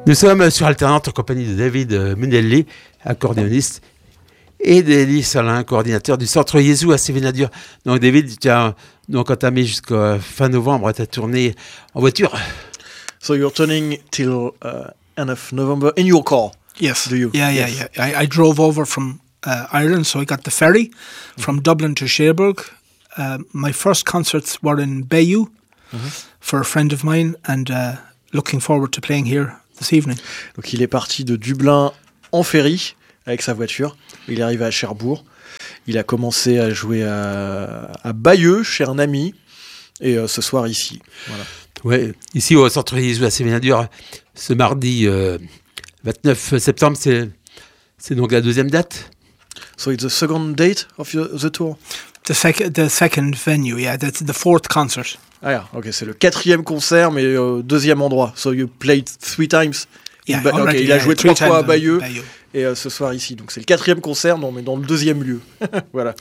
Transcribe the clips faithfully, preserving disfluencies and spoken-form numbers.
Nous sommes sur Alternante en compagnie de David Munelli, accordéoniste, et d'Elie Salin, coordinateur du Centre Jésus à Sévénadur. Donc David, tu as donc entamé jusqu'à fin novembre ta tournée en voiture. So you're turning till uh, end of November in your car. Yes. Do you? Yeah, yeah, Yes. yeah. I, I drove over from uh, Ireland, so I got the ferry mm-hmm. from Dublin to Cherbourg. Uh, my first concerts were in Bayeux mm-hmm. for a friend of mine, and uh, looking forward to playing here this evening. Donc il est parti de Dublin en ferry avec sa voiture. Il est arrivé à Cherbourg. Il a commencé à jouer à, à Bayeux chez un ami et euh, ce soir ici. Voilà. Ouais, ici au Centre Jésus à Sévénadur, ce mardi euh, vingt-neuf septembre, c'est, c'est donc la deuxième date. So it's the second date of your, the tour. The second, the second venue, yeah, that's the fourth concert. Ah, yeah, ok, c'est le quatrième concert, mais euh, deuxième endroit. So you played three times. Yeah, ba- already, okay, il a yeah, joué three trois fois à times in Bayeux, Bayeux. et euh, ce soir ici. Donc c'est le quatrième concert, non, mais dans le deuxième lieu. Voilà.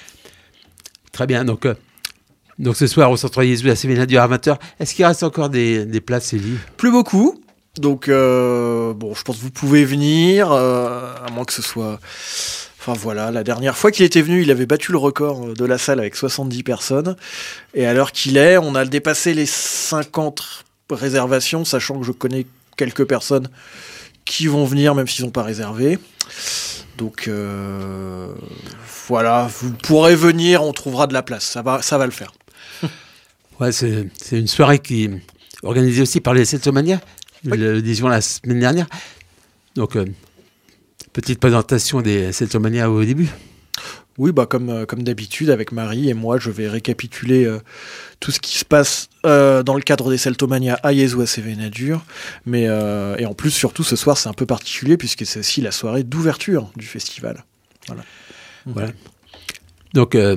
Très bien, donc, euh, donc ce soir au Centre Jésus à Sévénadur à vingt heures. Est-ce qu'il reste encore des, des places, Élie ? Plus beaucoup. Donc, euh, bon, je pense que vous pouvez venir, euh, à moins que ce soit... Enfin voilà, la dernière fois qu'il était venu, il avait battu le record de la salle avec soixante-dix personnes. Et à l'heure qu'il est, on a dépassé les cinquante réservations, sachant que je connais quelques personnes qui vont venir, même s'ils n'ont pas réservé. Donc euh, voilà, vous pourrez venir, on trouvera de la place, ça va, ça va le faire. Ouais, c'est, c'est une soirée qui est organisée aussi par les Celtomania, oui. Le disions la semaine dernière. Donc, euh, petite présentation des Celtomania au début. Oui, bah comme, euh, comme d'habitude, avec Marie et moi, je vais récapituler euh, tout ce qui se passe euh, dans le cadre des Celtomania à Jésus à Sévénadur. Mais, euh, et en plus, surtout, ce soir, c'est un peu particulier puisque c'est aussi la soirée d'ouverture du festival. Voilà. Voilà. Donc, euh,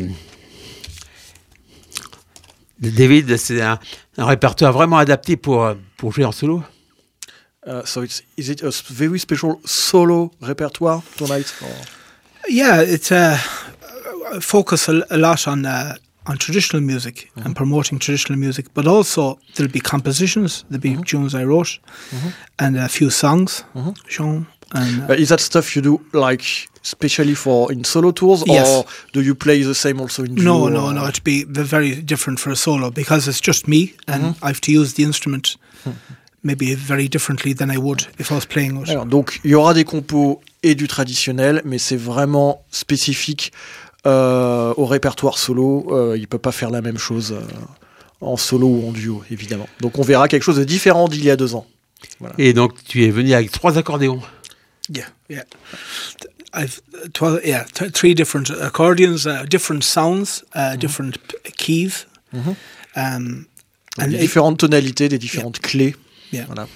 David, c'est un, un répertoire vraiment adapté pour, pour jouer en solo. Uh, so it's is it a very special solo repertoire tonight? Or? Yeah, it's uh, focus a, a lot on uh, on traditional music mm-hmm. and promoting traditional music, but also there'll be compositions, there'll be mm-hmm. tunes I wrote, mm-hmm. and a few songs mm-hmm. shown. And, uh, uh, is that stuff you do like especially for in solo tours, yes. or do you play the same also in duo? No, no, no. It'd be very different for a solo because it's just me, and mm-hmm. I have to use the instrument. Mm-hmm. Maybe very differently than I would if I was playing it. Alors, donc il y aura des compos et du traditionnel, mais c'est vraiment spécifique euh, au répertoire solo. Euh, il peut pas faire la même chose euh, en solo ou en duo, évidemment. Donc on verra quelque chose de différent d'il y a deux ans. Voilà. Et donc tu es venu avec trois accordéons. Yeah, yeah. I've twelve, yeah, t- three different accordions, uh, different sounds, uh, mm-hmm. different p- keys, mm-hmm. um, and des différentes tonalités, des différentes yeah. clés. Yeah. Voilà.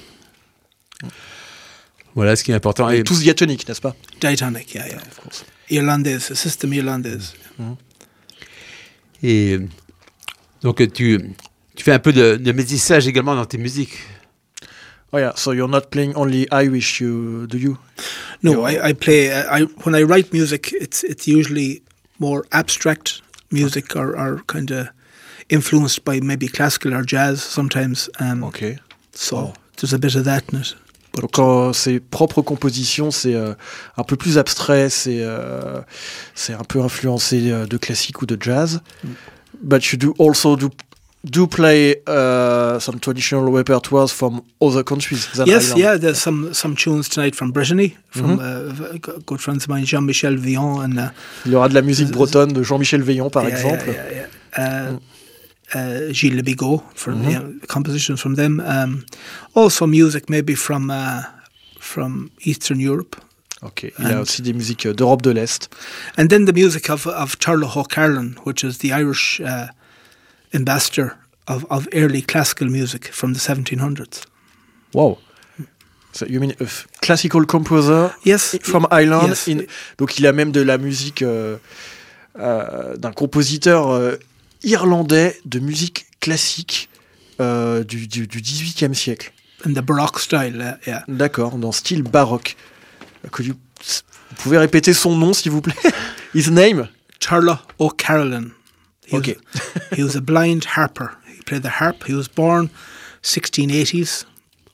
Voilà ce qui est important. Et tous diatoniques, n'est-ce pas? Diatonic, yeah, yeah, of course. Irlandaise, system irlandaise. Mm-hmm. Et donc tu, tu fais un peu de, de métissage également dans tes musiques. Oh yeah, so you're not playing only Irish, you, do you? No, I, I play. Uh, I when I write music, it's it's usually more abstract music or, or kind of influenced by maybe classical or jazz sometimes. Um, okay. So oh. there's a bit of that in it. But Donc quand ses propres compositions, c'est euh, un peu plus abstrait, c'est euh, c'est un peu influencé euh, de classique ou de jazz. Mm. But you do also do do play uh, some traditional repertoires from other countries. Than yes, Ireland. yeah. There's some some tunes tonight from Brittany, from mm-hmm. uh, good friends of mine, Jean-Michel Villon, and uh, il y aura de la musique bretonne de Jean-Michel Veillon, par yeah, exemple. Yeah, yeah, yeah. Uh, mm. Uh, Gilles Le Bigot for mm-hmm. you know, compositions from them. Um, also music maybe from uh, from Eastern Europe. Ok. Il y a aussi des musiques d'Europe de l'Est. And then the music of of Turlough O'Carolan, which is the Irish uh, ambassador of, of early classical music from the seventeen hundreds. Wow. So you mean a f- classical composer? Yes. From Ireland. Yes. In, donc il a même de la musique euh, euh, d'un compositeur euh, irlandais de musique classique euh, du, du, du dix-huitième siècle. In the Baroque style, uh, yeah. D'accord, dans style baroque. Could you, vous pouvez répéter son nom, s'il vous plaît? His name? Turlough O'Carolan. He Okay. Was, he was a blind harper. He played the harp. He was born sixteen eighties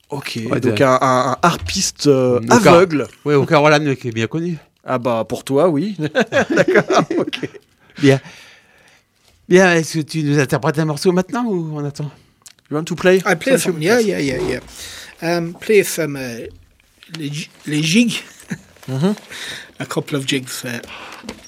Ok, Ouais, donc de- un, un- un harpiste euh, Donc, aveugle. Oui, au Caroline, qui est bien connu. Ah bah pour toi, oui. D'accord, ok. Bien. Bien, est-ce que tu nous interprètes un morceau maintenant ou on attend? You want to play? I play something. Yeah, yeah, yeah, yeah. Um, play some uh, les, les jigs. Mhm. A couple of jigs. Uh,